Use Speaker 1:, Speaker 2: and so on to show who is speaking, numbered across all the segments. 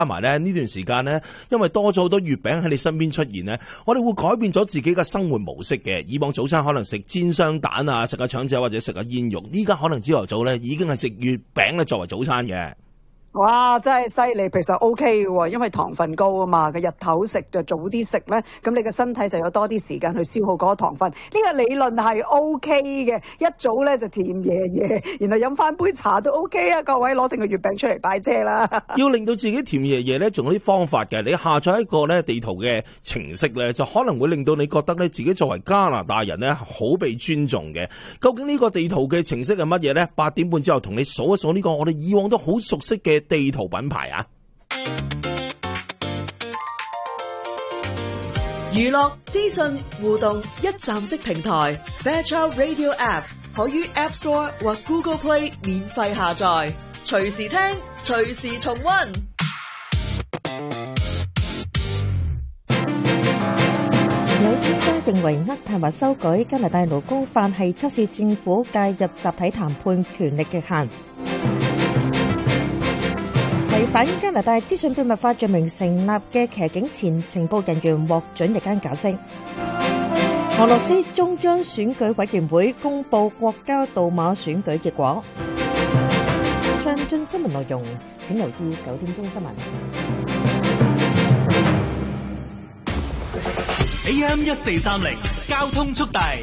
Speaker 1: 加埋咧呢段時間呢，因為多咗好多月餅喺你身邊出現呢，我哋會改變咗自己嘅生活模式嘅。以往早餐可能食煎雙蛋啊，食下腸仔或者食下煙肉，依家可能朝頭早呢已經係食月餅咧作為早餐嘅。
Speaker 2: 哇，真係犀利，其實 OK 嘅喎，因為糖分高啊嘛，佢日頭食就早啲食咧，咁你嘅身體就有多啲時間去消耗嗰個糖分。呢個理論係 OK 嘅，一早咧就甜爺爺，然後飲翻杯茶都 OK 啊！各位攞定個月餅出嚟擺車啦。
Speaker 1: 要令到自己甜爺爺咧，仲有啲方法嘅。你下載一個咧地圖嘅程式咧，就可能會令到你覺得咧自己作為加拿大人咧好被尊重嘅。究竟呢個地圖嘅程式係乜嘢咧？8點半之後同你數一數呢個我哋以往都好熟悉嘅地圖品牌啊！
Speaker 3: 娛樂、資訊、互動一站式平台 Fairchild Radio App 可於 App Store 或 Google Play 免費下載，隨時聽，隨時重溫。
Speaker 4: 有專家認為渥太華修改加拿大勞工法係測試政府介入集體談判權力極限。違反加拿大資訊秘密法罪名成立嘅騎警前情報人員獲准日間假釋。俄羅斯中央選舉委員會公布國家杜馬選舉結果。詳盡新聞內容，請留意9點鐘新聞。
Speaker 5: AM1430交通速遞。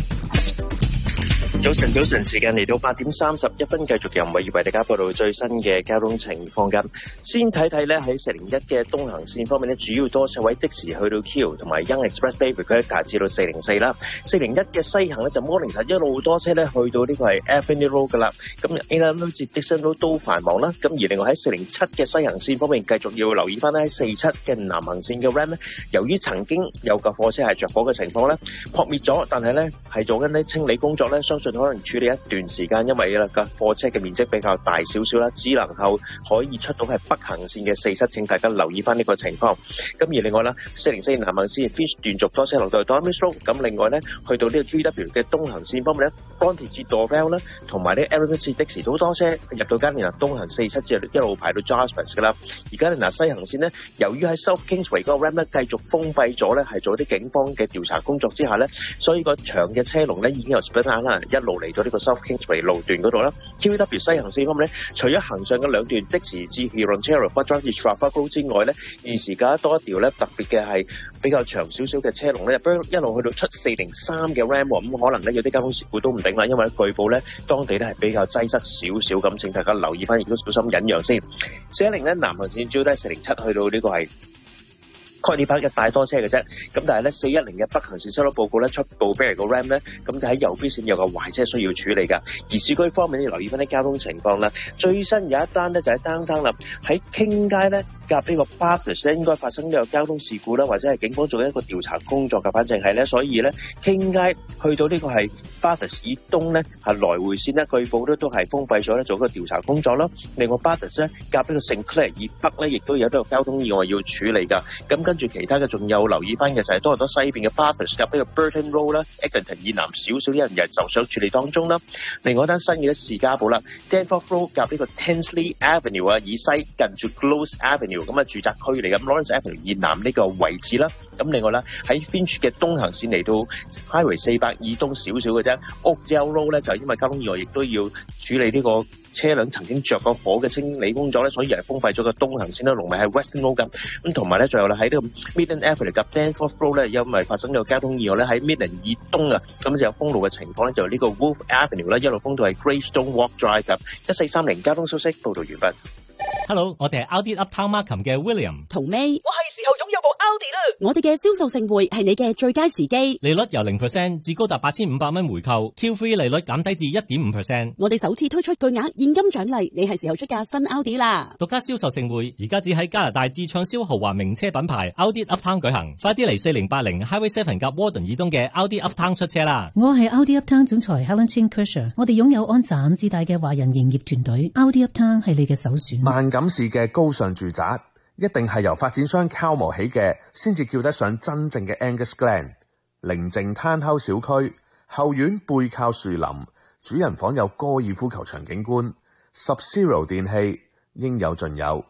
Speaker 6: 早晨，時間嚟到8點31分，繼續由偉業為大家報道最新嘅交通情況㗎。先睇睇咧喺401嘅東行線方面咧，主要多車位的時去到 Q 同埋 Yonge Expressway 佢達至到404啦。401嘅西行咧就 Mornington 一路多車咧去到呢個係 Avenue Road 㗎啦。咁 A1 至 Dixon Road 都繁忙啦。咁而另外喺407嘅西行線方面，繼續要留意翻咧喺47嘅南行線嘅 RAM 咧，由於曾經有架貨車係着火嘅情況咧，撲滅咗，但係咧係做緊啲清理工作咧，相信可能處理一段時間，因為架貨車嘅面積比較大少少啦，只能夠可以出到係北行線嘅47，請大家留意翻呢個情況。咁而另外啦，404南行線 Fish 斷續多車落到去 Dormis Road， 咁另外咧去到呢個 QW 嘅東行線方面咧 Bronte 至 Dorval 啦，同埋呢 Erin 至的士都多車入到加連納東行47之一路排到 Jasper 噶啦。而加連納西行線呢，由於喺 South Kingsway 嗰個 RAM 咧繼續封閉咗咧，係做啲警方嘅調查工作之下咧，所以個長嘅車龍咧已經由 Springland 一路嚟到呢個 South Kingsway 路段嗰度啦。QW 西行線方面咧，除咗行上嘅兩段的士至 Hurontario Drive 至 Trafalgar 之外咧，現時加多一條咧特別嘅係比較長少少嘅車龍咧，一路去到出403嘅 RAM， 咁可能咧有啲交通事故都唔定啦，因為據報咧當地咧係比較擠塞少少咁，請大家留意翻，亦都小心忍讓先。410咧南行線主要都係407去到呢個係Courtney Park 一大多車嘅啫，咁但係咧410嘅北行線收到報告咧，出部 Barry 個 RAM 咧，咁就喺右邊線有個壞車需要處理噶。而市區方面要留意翻啲交通情況啦。最新有一單咧就喺 Downtown 啦，喺 King 街咧夾呢個 Bathurst 咧應該發生呢個交通事故啦，或者係警方做一個調查工作嘅，反正係咧，所以咧 King 街去到呢個係 Bathurst 以東咧係來回線咧，據報咧都係封閉咗咧，做一個調查工作啦。另外 Bathurst 咧夾呢個 Sinclair 以北咧，亦都有一個交通意外要處理噶。咁跟住其他嘅仲有留意翻嘅就係多倫多西邊嘅 Bathurst 夾呢個 Burton Road 啦 ，Eglinton 以南少少啲人就想處理當中啦。另外一單新嘅士嘉堡啦 ，Danforth Road 夾呢個 Tinsley Avenue 啊，以西近住 Close Avenue 咁啊住宅區嚟嘅，咁 Lawrence Avenue 以南呢個位置啦。咁另外啦喺 Finch 嘅東行線嚟到 Highway 400以東少少嘅啫 ，Oakdale Road 咧就因為交通意外，亦都要處理呢個車輛曾經着過火嘅清理工作咧，所以係封閉咗個東行線啦。龍尾係 Western Road 咁同埋咧，最後咧喺呢個 Midland Avenue 及 Danforth Road 咧，因為發生咗交通意外咧，喺 Midland 以東啊，咁就有封路嘅情況咧，就呢個 Wolf Avenue 咧一路封到係 Greystone Walk Drive 咁。1430交通消息報道完畢。
Speaker 5: Hello， 我哋係 Audi Uptown Markham 嘅 William
Speaker 7: 同 May。我哋嘅銷售盛會係你嘅最佳時機，
Speaker 5: 利率由 0% 至高達8500蚊回購 ，Q3 利率減低至 1.5%。
Speaker 7: 我哋首次推出巨額現金獎勵，你係時候出架新 Audi 啦！
Speaker 5: 獨家銷售盛會而家只喺加拿大至暢銷豪華名車品牌 Audi Uptown 舉行，快啲嚟4080 Highway 7及 Warden 以東嘅 Audi Uptown 出車啦！
Speaker 8: 我係 Audi Uptown 總裁 Helen Chin Kersher， 我哋擁有安省至大嘅華人營業團隊 ，Audi Uptown 係你嘅首選。
Speaker 9: 萬錦市嘅高尚住宅。一定係由發展商敲模起嘅，先至叫得上真正嘅 Angus Glen。寧靜攤口小區，後院背靠樹林，主人房有高爾夫球場景觀，Sub-Zero 電器應有盡有。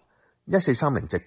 Speaker 9: 1430直